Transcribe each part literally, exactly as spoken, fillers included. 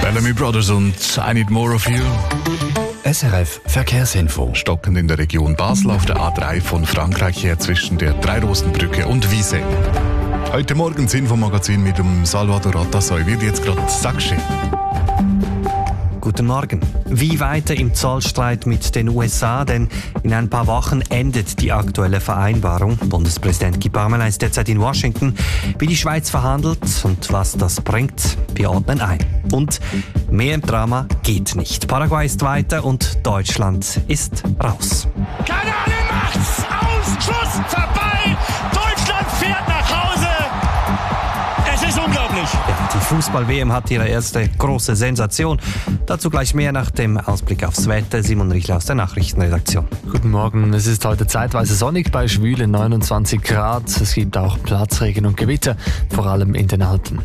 Bellamy Brothers und I Need More of You. S R F Verkehrsinfo. Stockend in der Region Basel auf der A drei von Frankreich her zwischen der Dreirostenbrücke und Wiese. Heute Morgen das Infomagazin mit dem Salvador Atasoy wird jetzt gerade Sackschä. Guten Morgen. Wie weiter im Zollstreit mit den U S A? Denn in ein paar Wochen endet die aktuelle Vereinbarung. Bundespräsident Guy Parmelin ist derzeit in Washington. Wie die Schweiz verhandelt und was das bringt, wir ordnen ein. Und mehr Drama geht nicht. Paraguay ist weiter und Deutschland ist raus. Kanane macht's! Aus! Schuss! Vorbei! Deutschland fährt nach Hause! Es ist unglaublich! Ja, die Fußball-W M hat ihre erste große Sensation. Dazu gleich mehr nach dem Ausblick aufs Wetter. Simon Riechler aus der Nachrichtenredaktion. Guten Morgen. Es ist heute zeitweise sonnig bei schwülen neunundzwanzig Grad. Es gibt auch Platzregen und Gewitter, vor allem in den Alpen.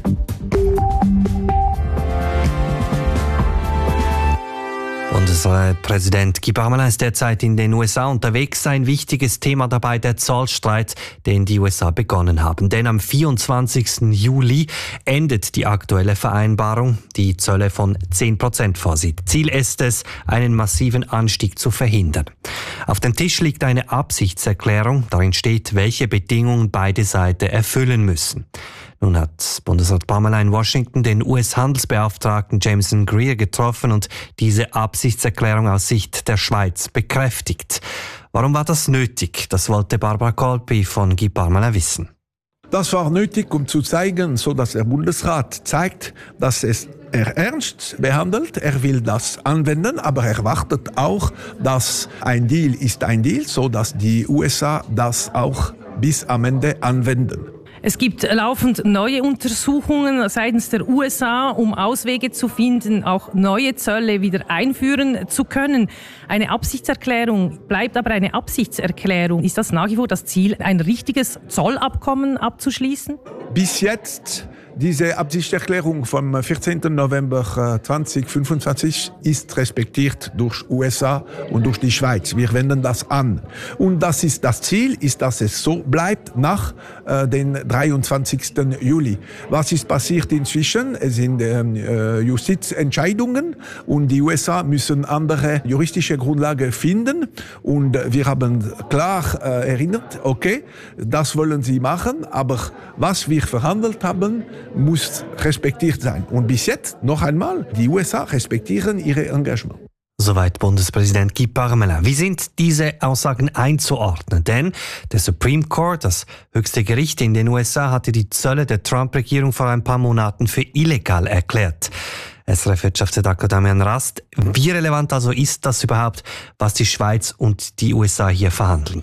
Bundespräsident Guy Parmelin ist derzeit in den U S A unterwegs. Ein wichtiges Thema dabei der Zollstreit, den die U S A begonnen haben. Denn am vierundzwanzigsten Juli endet die aktuelle Vereinbarung, die Zölle von zehn Prozent vorsieht. Ziel ist es, einen massiven Anstieg zu verhindern. Auf dem Tisch liegt eine Absichtserklärung. Darin steht, welche Bedingungen beide Seiten erfüllen müssen. Nun hat Bundesrat Parmelin in Washington den U S-Handelsbeauftragten Jameson Greer getroffen und diese Absichtserklärung aus Sicht der Schweiz bekräftigt. Warum war das nötig? Das wollte Barbara Kolpi von Guy Parmelin wissen. Das war nötig, um zu zeigen, so dass der Bundesrat zeigt, dass es er ernst behandelt. Er will das anwenden, aber er wartet auch, dass ein Deal ist ein Deal, so dass die U S A das auch bis am Ende anwenden. Es gibt laufend neue Untersuchungen seitens der U S A, um Auswege zu finden, auch neue Zölle wieder einführen zu können. Eine Absichtserklärung bleibt aber eine Absichtserklärung. Ist das nach wie vor das Ziel, ein richtiges Zollabkommen abzuschließen? Bis jetzt, diese Absichtserklärung vom vierzehnten November zweitausendfünfundzwanzig ist respektiert durch U S A und durch die Schweiz. Wir wenden das an. Und das ist das Ziel, ist, dass es so bleibt nach äh, den dreiundzwanzigsten Juli. Was ist passiert inzwischen? Es sind äh, Justizentscheidungen und die U S A müssen andere juristische Grundlagen finden. Und wir haben klar äh, erinnert, okay, das wollen sie machen, aber was wir verhandelt haben, muss respektiert sein. Und bis jetzt, noch einmal, die U S A respektieren ihre Engagement. Soweit Bundespräsident Guy Parmelin. Wie sind diese Aussagen einzuordnen? Denn der Supreme Court, das höchste Gericht in den U S A, hatte die Zölle der Trump-Regierung vor ein paar Monaten für illegal erklärt. S R F-Wirtschaftsredakteur Damian Rast. Wie relevant also ist das überhaupt, was die Schweiz und die U S A hier verhandeln?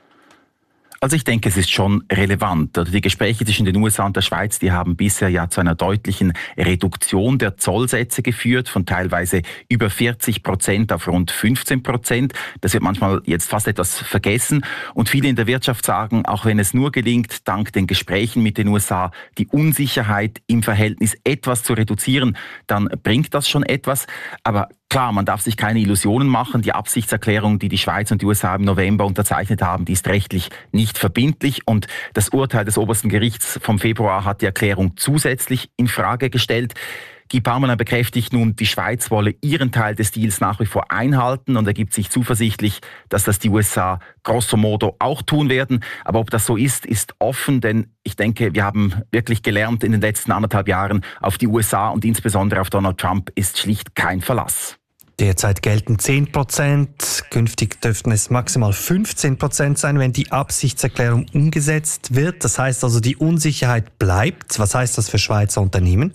Also ich denke, es ist schon relevant. Die Gespräche zwischen den U S A und der Schweiz, die haben bisher ja zu einer deutlichen Reduktion der Zollsätze geführt, von teilweise über vierzig Prozent auf rund fünfzehn Prozent. Das wird manchmal jetzt fast etwas vergessen. Und viele in der Wirtschaft sagen, auch wenn es nur gelingt, dank den Gesprächen mit den U S A die Unsicherheit im Verhältnis etwas zu reduzieren, dann bringt das schon etwas. Aber klar, man darf sich keine Illusionen machen. Die Absichtserklärung, die die Schweiz und die U S A im November unterzeichnet haben, die ist rechtlich nicht verbindlich. Und das Urteil des obersten Gerichts vom Februar hat die Erklärung zusätzlich in Frage gestellt. Guy Parmelin bekräftigt nun, die Schweiz wolle ihren Teil des Deals nach wie vor einhalten und er gibt sich zuversichtlich, dass das die U S A grosso modo auch tun werden. Aber ob das so ist, ist offen, denn ich denke, wir haben wirklich gelernt in den letzten anderthalb Jahren, auf die U S A und insbesondere auf Donald Trump ist schlicht kein Verlass. Derzeit gelten zehn Prozent, künftig dürften es maximal fünfzehn Prozent sein, wenn die Absichtserklärung umgesetzt wird. Das heißt also, die Unsicherheit bleibt. Was heißt das für Schweizer Unternehmen?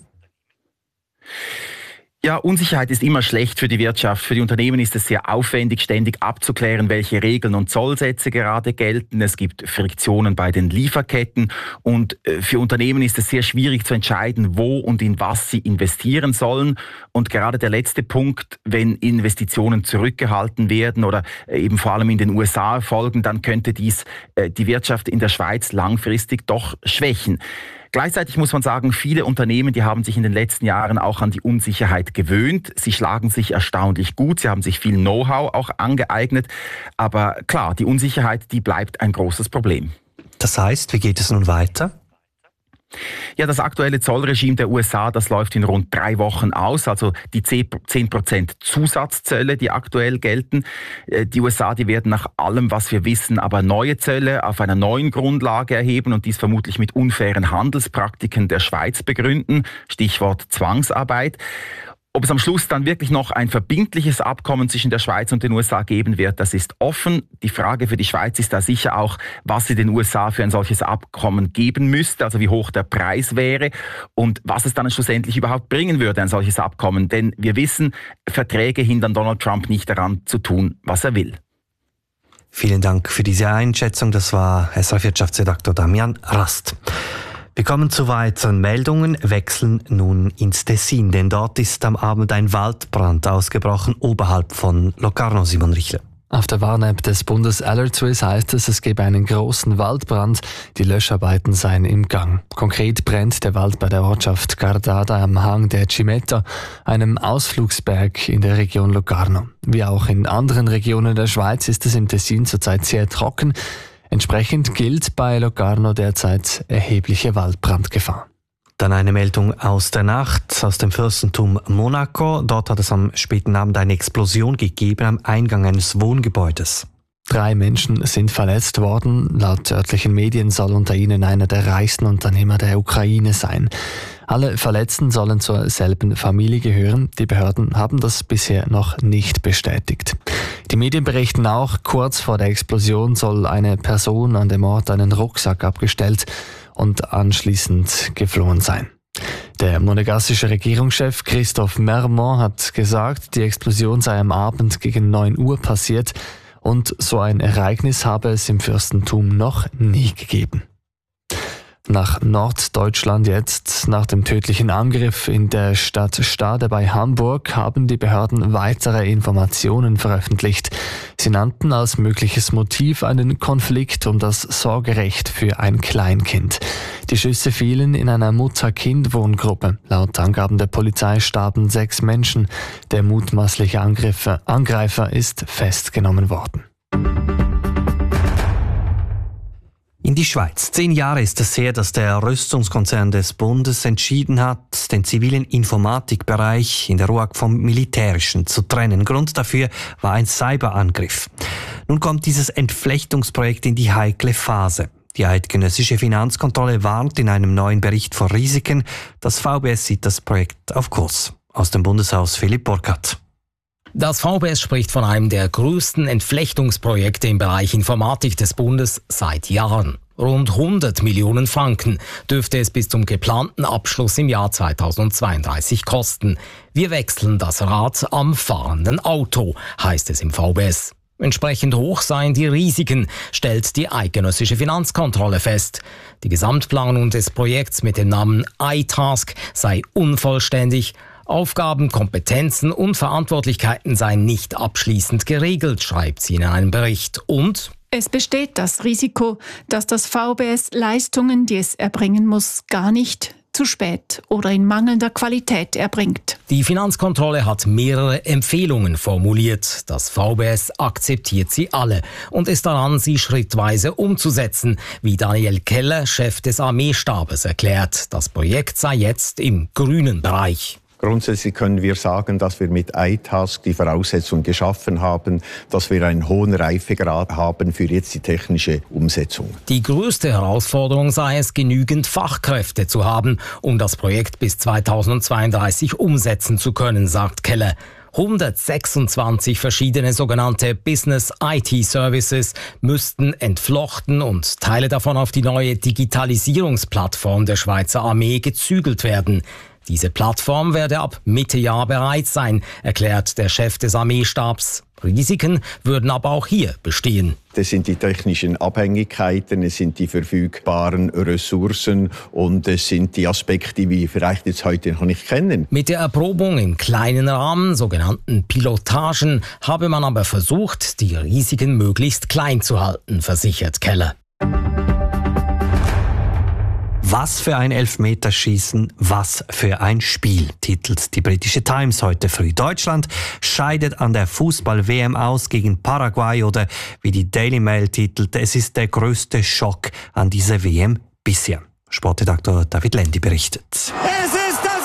Ja, Unsicherheit ist immer schlecht für die Wirtschaft. Für die Unternehmen ist es sehr aufwendig, ständig abzuklären, welche Regeln und Zollsätze gerade gelten. Es gibt Friktionen bei den Lieferketten und für Unternehmen ist es sehr schwierig zu entscheiden, wo und in was sie investieren sollen. Und gerade der letzte Punkt, wenn Investitionen zurückgehalten werden oder eben vor allem in den U S A erfolgen, dann könnte dies die Wirtschaft in der Schweiz langfristig doch schwächen. Gleichzeitig muss man sagen, viele Unternehmen, die haben sich in den letzten Jahren auch an die Unsicherheit gewöhnt. Sie schlagen sich erstaunlich gut, sie haben sich viel Know-how auch angeeignet. Aber klar, die Unsicherheit, die bleibt ein großes Problem. Das heißt, wie geht es nun weiter? Ja, das aktuelle Zollregime der U S A, das läuft in rund drei Wochen aus. Also die zehn Prozent Zusatzzölle, die aktuell gelten. Die U S A, die werden nach allem, was wir wissen, aber neue Zölle auf einer neuen Grundlage erheben und dies vermutlich mit unfairen Handelspraktiken der Schweiz begründen. Stichwort Zwangsarbeit. Ob es am Schluss dann wirklich noch ein verbindliches Abkommen zwischen der Schweiz und den U S A geben wird, das ist offen. Die Frage für die Schweiz ist da sicher auch, was sie den U S A für ein solches Abkommen geben müsste, also wie hoch der Preis wäre und was es dann schlussendlich überhaupt bringen würde, ein solches Abkommen. Denn wir wissen, Verträge hindern Donald Trump nicht daran zu tun, was er will. Vielen Dank für diese Einschätzung. Das war S R F-Wirtschaftsredaktor Damian Rast. Wir kommen zu weiteren Meldungen, wechseln nun ins Tessin, denn dort ist am Abend ein Waldbrand ausgebrochen oberhalb von Locarno, Simon Richler. Auf der Warn-App des Bundes Alertswiss heißt es, es gebe einen großen Waldbrand. Die Löscharbeiten seien im Gang. Konkret brennt der Wald bei der Ortschaft Gardada am Hang der Cimetta, einem Ausflugsberg in der Region Locarno. Wie auch in anderen Regionen der Schweiz ist es im Tessin zurzeit sehr trocken. Entsprechend gilt bei Locarno derzeit erhebliche Waldbrandgefahr. Dann eine Meldung aus der Nacht, aus dem Fürstentum Monaco. Dort hat es am späten Abend eine Explosion gegeben am Eingang eines Wohngebäudes. Drei Menschen sind verletzt worden. Laut örtlichen Medien soll unter ihnen einer der reichsten Unternehmer der Ukraine sein. Alle Verletzten sollen zur selben Familie gehören. Die Behörden haben das bisher noch nicht bestätigt. Die Medien berichten auch, kurz vor der Explosion soll eine Person an dem Ort einen Rucksack abgestellt und anschließend geflohen sein. Der monegassische Regierungschef Christophe Mermont hat gesagt, die Explosion sei am Abend gegen neun Uhr passiert und so ein Ereignis habe es im Fürstentum noch nie gegeben. Nach Norddeutschland jetzt. Nach dem tödlichen Angriff in der Stadt Stade bei Hamburg haben die Behörden weitere Informationen veröffentlicht. Sie nannten als mögliches Motiv einen Konflikt um das Sorgerecht für ein Kleinkind. Die Schüsse fielen in einer Mutter-Kind-Wohngruppe. Laut Angaben der Polizei starben sechs Menschen. Der mutmaßliche Angreifer, Angreifer ist festgenommen worden. In die Schweiz. Zehn Jahre ist es her, dass der Rüstungskonzern des Bundes entschieden hat, den zivilen Informatikbereich in der R U A G vom militärischen zu trennen. Grund dafür war ein Cyberangriff. Nun kommt dieses Entflechtungsprojekt in die heikle Phase. Die eidgenössische Finanzkontrolle warnt in einem neuen Bericht vor Risiken. Das V B S sieht das Projekt auf Kurs. Aus dem Bundeshaus Philipp Burkhardt. Das V B S spricht von einem der größten Entflechtungsprojekte im Bereich Informatik des Bundes seit Jahren. Rund hundert Millionen Franken dürfte es bis zum geplanten Abschluss im Jahr zweitausendzweiunddreißig kosten. Wir wechseln das Rad am fahrenden Auto, heißt es im V B S. Entsprechend hoch seien die Risiken, stellt die eidgenössische Finanzkontrolle fest. Die Gesamtplanung des Projekts mit dem Namen iTask sei unvollständig. Aufgaben, Kompetenzen und Verantwortlichkeiten seien nicht abschließend geregelt, schreibt sie in einem Bericht. Und es besteht das Risiko, dass das V B S Leistungen, die es erbringen muss, gar nicht, zu spät oder in mangelnder Qualität erbringt. Die Finanzkontrolle hat mehrere Empfehlungen formuliert. Das V B S akzeptiert sie alle und ist daran, sie schrittweise umzusetzen, wie Daniel Keller, Chef des Armeestabes, erklärt. Das Projekt sei jetzt im grünen Bereich. Grundsätzlich können wir sagen, dass wir mit iTask die Voraussetzung geschaffen haben, dass wir einen hohen Reifegrad haben für jetzt die technische Umsetzung. Die größte Herausforderung sei es, genügend Fachkräfte zu haben, um das Projekt bis zweitausendzweiunddreißig umsetzen zu können, sagt Keller. hundertsechsundzwanzig verschiedene sogenannte Business-I T-Services müssten entflochten und Teile davon auf die neue Digitalisierungsplattform der Schweizer Armee gezügelt werden. Diese Plattform werde ab Mitte Jahr bereit sein, erklärt der Chef des Armeestabs. Risiken würden aber auch hier bestehen. Das sind die technischen Abhängigkeiten, es sind die verfügbaren Ressourcen und es sind die Aspekte, die wir vielleicht jetzt heute noch nicht kennen. Mit der Erprobung im kleinen Rahmen, sogenannten Pilotagen, habe man aber versucht, die Risiken möglichst klein zu halten, versichert Keller. Was für ein Elfmeterschießen, was für ein Spiel, titelt die britische Times heute früh. Deutschland scheidet an der Fußball-W M aus gegen Paraguay oder wie die Daily Mail titelte, es ist der größte Schock an dieser W M bisher. Sportredaktor David Lendi berichtet. Es ist das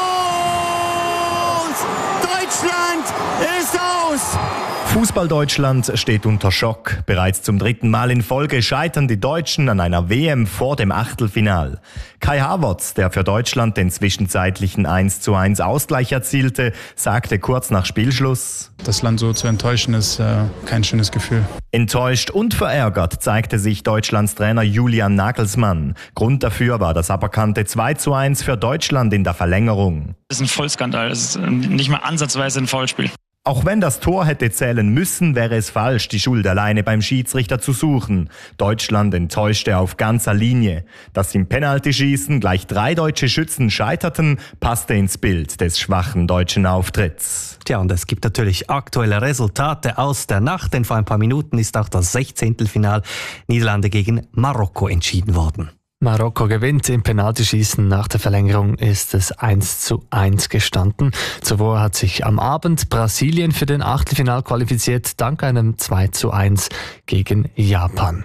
Aus! Deutschland ist aus! Fußball-Deutschland steht unter Schock. Bereits zum dritten Mal in Folge scheitern die Deutschen an einer W M vor dem Achtelfinal. Kai Havertz, der für Deutschland den zwischenzeitlichen eins zu eins Ausgleich erzielte, sagte kurz nach Spielschluss: Das Land so zu enttäuschen, ist äh, kein schönes Gefühl. Enttäuscht und verärgert zeigte sich Deutschlands Trainer Julian Nagelsmann. Grund dafür war das aberkannte zwei zu eins für Deutschland in der Verlängerung. Das ist ein Vollskandal, das ist nicht mal ansatzweise ein Foulspiel. Auch wenn das Tor hätte zählen müssen, wäre es falsch, die Schuld alleine beim Schiedsrichter zu suchen. Deutschland enttäuschte auf ganzer Linie. Dass im Penaltyschießen gleich drei deutsche Schützen scheiterten, passte ins Bild des schwachen deutschen Auftritts. Tja, und es gibt natürlich aktuelle Resultate aus der Nacht, denn vor ein paar Minuten ist auch das Sechzehntelfinal Niederlande gegen Marokko entschieden worden. Marokko gewinnt im Penaltyschießen. Nach der Verlängerung ist es eins zu eins gestanden. Zuvor hat sich am Abend Brasilien für den Achtelfinal qualifiziert, dank einem zwei zu eins gegen Japan.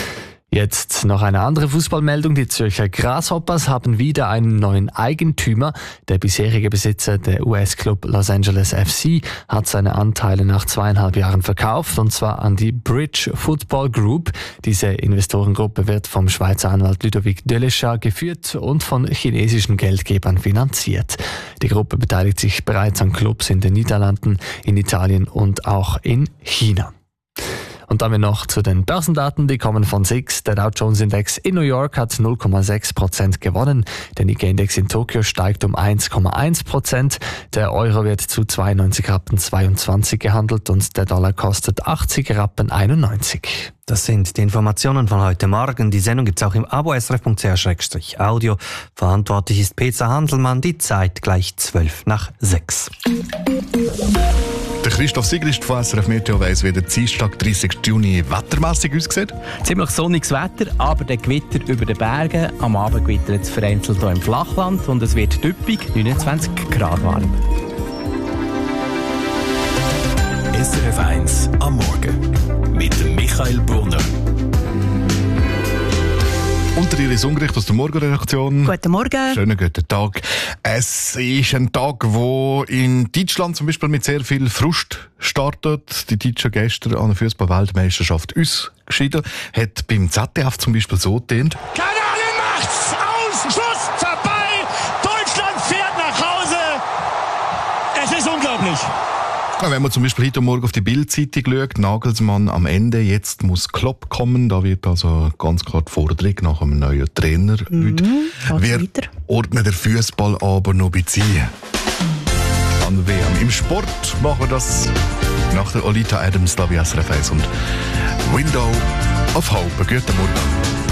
Jetzt noch eine andere Fußballmeldung. Die Zürcher Grasshoppers haben wieder einen neuen Eigentümer. Der bisherige Besitzer, der U S-Club Los Angeles F C, hat seine Anteile nach zweieinhalb Jahren verkauft, und zwar an die Bridge Football Group. Diese Investorengruppe wird vom Schweizer Anwalt Ludovic Delechat geführt und von chinesischen Geldgebern finanziert. Die Gruppe beteiligt sich bereits an Clubs in den Niederlanden, in Italien und auch in China. Und damit noch zu den Börsendaten, die kommen von S I X. Der Dow Jones Index in New York hat null Komma sechs Prozent gewonnen. Der Nikkei Index in Tokio steigt um eins Komma eins Prozent. Der Euro wird zu zweiundneunzig Rappen zweiundzwanzig gehandelt und der Dollar kostet achtzig Rappen einundneunzig. Das sind die Informationen von heute Morgen. Die Sendung gibt es auch im Abo S R F Punkt C H Audio. Verantwortlich ist Peter Hanselmann. Die Zeit gleich zwölf nach sechs. Der Christoph Sigrist von S R F Meteo weiss, wie der Dienstag, dreißigsten Juni, wettermässig aussieht. Ziemlich sonniges Wetter, aber der Gewitter über den Bergen. Am Abend gewittert es vereinzelt hier im Flachland und es wird typisch neunundzwanzig Grad warm. S R F eins am Morgen mit dem Michael Brunner. Unter Iris Ungericht aus der Morgenredaktion. Guten Morgen. Schönen guten Tag. Es ist ein Tag, wo in Deutschland zum Beispiel mit sehr viel Frust startet. Die Deutschen gestern an der Fußball-Weltmeisterschaft ausgeschieden. Hat beim Z D F zum Beispiel so getönt. Kanalen macht's! Aus! Schluss! Vorbei! Deutschland fährt nach Hause! Es ist unglaublich! Wenn man zum Beispiel heute Morgen auf die Bild-Zeitung schaut, Nagelsmann am Ende, jetzt muss Klopp kommen. Da wird also ganz klar die Forderung nach einem neuen Trainer. Mhm, heute wird ordnet der Fußball aber noch beziehen. An der W M. Im Sport machen wir das nach der Olita Adams, da bei S R F eins und Window of Hope. Guten Morgen.